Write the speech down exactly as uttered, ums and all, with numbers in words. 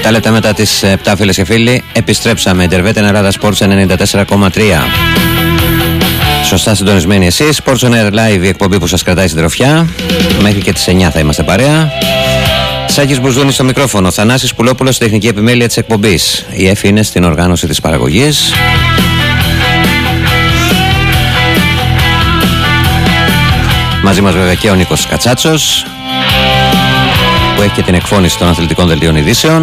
Τα λέτε μετά τις επτά, φίλες και φίλοι. Επιστρέψαμε. Ιντερβέτ Ελλάδα Sports ενενήντα τέσσερα κόμμα τρία. Σωστά συντονισμένοι εσείς. Sports on Air Live, η εκπομπή που σας κρατάει στην τροφιά. Μέχρι και τις εννιά θα είμαστε παρέα. Σάκης Μπουζούνης στο μικρόφωνο. Θανάσης Πουλόπουλος στη τεχνική επιμέλεια της εκπομπής. Η Εφη είναι στην οργάνωση της παραγωγής. Μαζί μας βέβαια και ο Νίκος Κατσάτσος, που έχει και την εκφώνηση των αθλητικών δελτίων ειδήσεων.